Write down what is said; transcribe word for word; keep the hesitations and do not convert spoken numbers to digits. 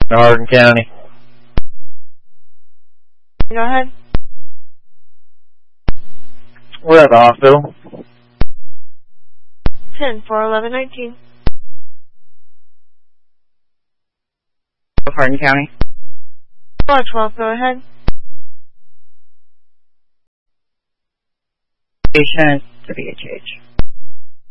Hardin County. Go ahead. We're at the hospital. ten four eleven nineteen. Hardin County. four twelve, go ahead. Patient is W H H.